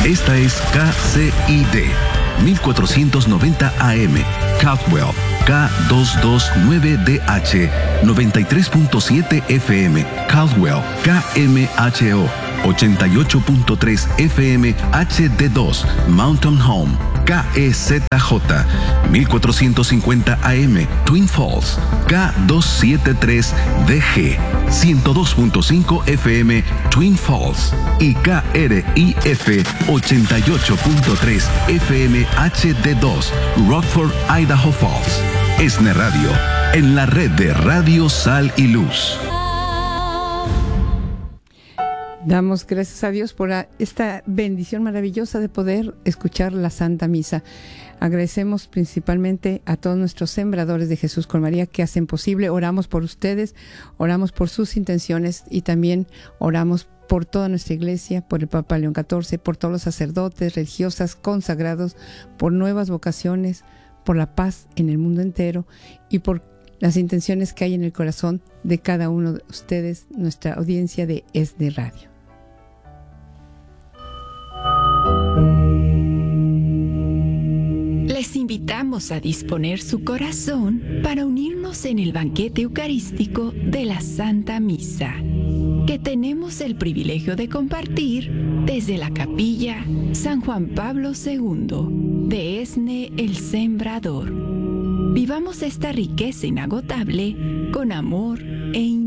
Esta es KCID 1490 AM, Caldwell, K229DH, 93.7 FM, Caldwell, KMHO, 88.3 FM HD2, Mountain Home, KEZJ, 1450 AM, Twin Falls, K273DG, 102.5 FM, Twin Falls y KRIF 88.3 FM HD2, Rockford, Idaho Falls. ESNE Radio, en la red de Radio Sal y Luz. Damos gracias a Dios por esta bendición maravillosa de poder escuchar la Santa Misa. Agradecemos principalmente a todos nuestros sembradores de Jesús con María que hacen posible. Oramos por ustedes, oramos por sus intenciones y también oramos por toda nuestra iglesia, por el Papa León XIV, por todos los sacerdotes, religiosas, consagrados, por nuevas vocaciones, por la paz en el mundo entero y por las intenciones que hay en el corazón de cada uno de ustedes, nuestra audiencia de ESNE Radio. Les invitamos a disponer su corazón para unirnos en el banquete eucarístico de la Santa Misa, que tenemos el privilegio de compartir desde la Capilla San Juan Pablo II de ESNE El Sembrador. Vivamos esta riqueza inagotable con amor e